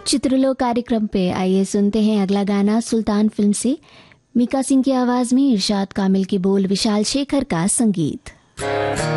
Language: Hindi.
चित्रलोक कार्यक्रम पे आइए सुनते हैं अगला गाना सुल्तान फिल्म से। मीका सिंह की आवाज में इरशाद कामिल के बोल, विशाल शेखर का संगीत।